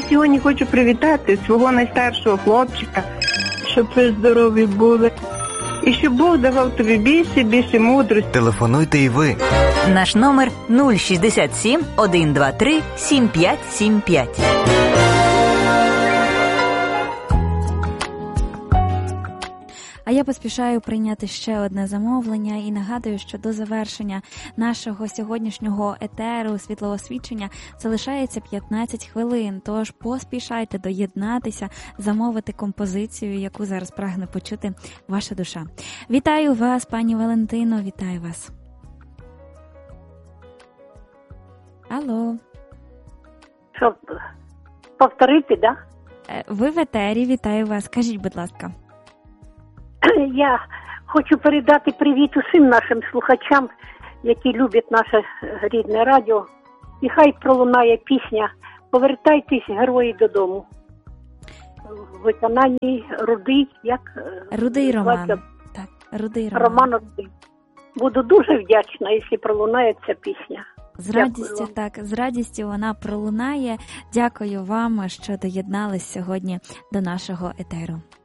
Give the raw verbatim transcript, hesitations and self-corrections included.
сьогодні хочу привітати свого найстаршого хлопчика, щоб ви здорові були. І щоб Бог давав тобі більше, більше мудрості. Телефонуйте і ви. Наш номер нуль шістдесят сім, сто двадцять три, сімдесят п'ять сімдесят п'ять. А я поспішаю прийняти ще одне замовлення і нагадую, що до завершення нашого сьогоднішнього етеру світлоосвічення залишається п'ятнадцять хвилин, тож поспішайте доєднатися, замовити композицію, яку зараз прагне почути ваша душа. Вітаю вас, пані Валентино, вітаю вас. Алло. Що, повторити, да? Ви в етері, вітаю вас. Скажіть, будь ласка. Я хочу передати привіт усім нашим слухачам, які люблять наше рідне радіо. І хай пролунає пісня «Повертайтесь, герої, додому». В виконанні Рудий, як... Рудий Роман. звати? Так, Рудий Роман. Роман Рудий. Буду дуже вдячна, якщо пролунає ця пісня. З радістю, так, з радістю вона пролунає. Дякую вам, що доєднались сьогодні до нашого етеру.